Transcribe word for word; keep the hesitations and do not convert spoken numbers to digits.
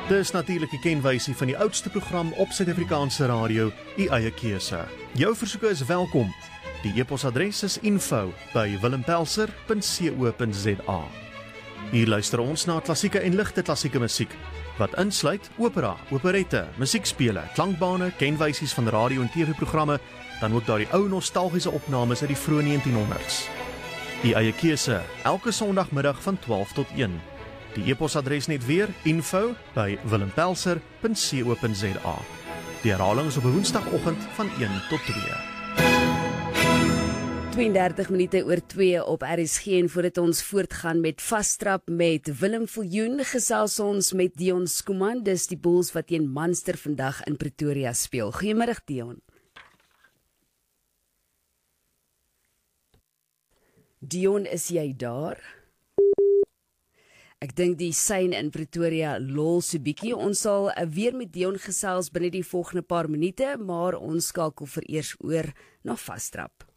Dis natuurlik 'n kenwysie van die oudste program op Suid-Afrikaanse radio, U eie keuse. Jou versoeke is welkom. Die e-posadres is info by willempelser punt co punt za. Hier luister ons na klassieke en ligte klassieke musiek, wat insluit opera, operette, musiekspele, klankbane, kenwysies van radio- en T V-programme, dan ook daardie ou nostalgiese opnames uit die vroeë negentienhonderd's. U eie keuse, elke Sondagmiddag van twaalf tot een. Die e-posadres net weer, info by willempelser punt co punt za. Die herhaling is op 'n woensdagoggend van een tot twee. tweeëndertig minute oor twee op R S G, en voordat ons voortgaan met Vastrap met Willem Viljoen, gesels ons met Dion Skuman, dis die Bulls wat teen Munster vandag in Pretoria speel. Goeiemiddag Dion. Dion, is jy daar? Ek dink die sein in Pretoria lol so bietjie. Ons sal weer met Dion gesels binne die volgende paar minute, maar ons skakel vereers oor na Vastrap.